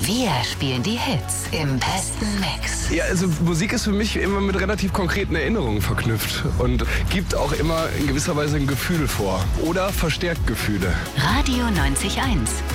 Wir spielen die Hits im besten Mix. Ja, also Musik ist für mich immer mit relativ konkreten Erinnerungen verknüpft und gibt auch immer in gewisser Weise ein Gefühl vor oder verstärkt Gefühle. Radio 90.1.